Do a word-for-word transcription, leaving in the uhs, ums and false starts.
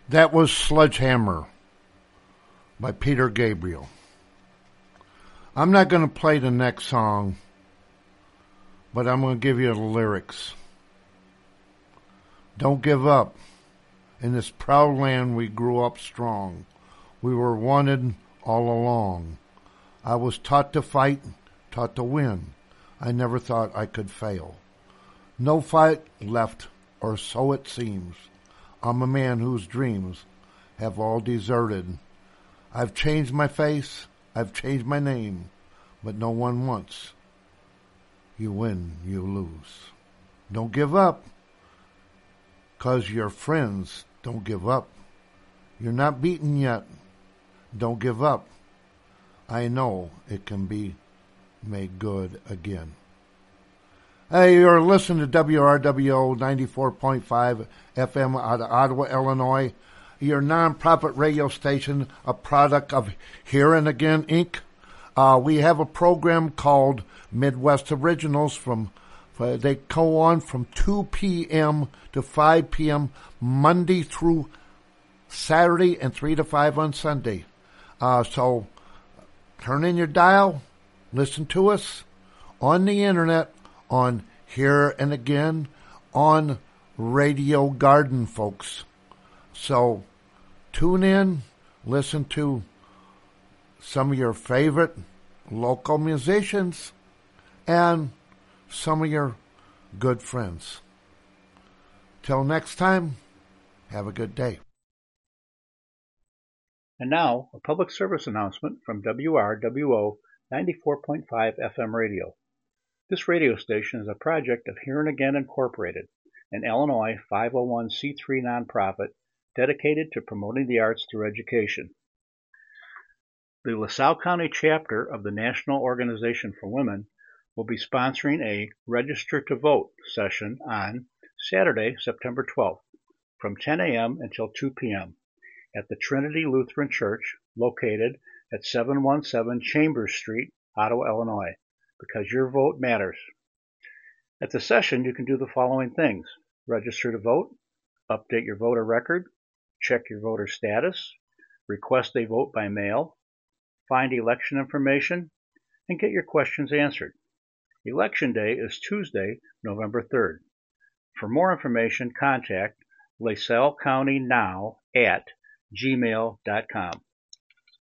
That was Sledgehammer by Peter Gabriel. I'm not going to play the next song, but I'm going to give you the lyrics. Don't give up. In this proud land we grew up strong. We were wanted all along. I was taught to fight, taught to win. I never thought I could fail. No fight left, or so it seems. I'm a man whose dreams have all deserted. I've changed my face, I've changed my name, but no one wants. You win, you lose. Don't give up, 'cause your friends don't give up. You're not beaten yet. Don't give up. I know it can be made good again. Hey, you're listening to W R W O ninety-four point five F M out of Ottawa, Illinois, your nonprofit radio station, a product of Here and Again, Incorporated. Uh, we have a program called Midwest Originals. From uh, They go on from two p.m. to five p.m. Monday through Saturday and three to five on Sunday. Uh, so turn in your dial, listen to us on the internet, on Here and Again, on Radio Garden, folks. So tune in, listen to some of your favorite local musicians and some of your good friends. Till next time, have a good day. And now, a public service announcement from W R W O ninety-four point five F M radio. This radio station is a project of Here and Again Incorporated, an Illinois five oh one c three nonprofit dedicated to promoting the arts through education. The LaSalle County chapter of the National Organization for Women will be sponsoring a Register to Vote session on Saturday, September twelfth, from ten a.m. until two p.m. at the Trinity Lutheran Church, located at seven one seven Chambers Street, Ottawa, Illinois, because your vote matters. At the session, you can do the following things: register to vote, update your voter record, check your voter status, request a vote by mail, find election information, and get your questions answered. Election Day is Tuesday, November third. For more information, contact LaSalle County Now at gmail dot com.